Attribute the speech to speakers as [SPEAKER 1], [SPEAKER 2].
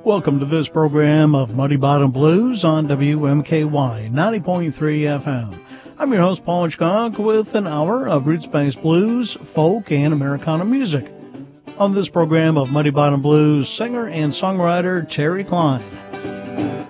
[SPEAKER 1] Welcome to this program of Muddy Bottom Blues on WMKY 90.3 FM. I'm your host, Paul Hitchcock, with an hour of roots-based blues, folk, and Americana music. On this program of Muddy Bottom Blues, singer and songwriter Terry Klein.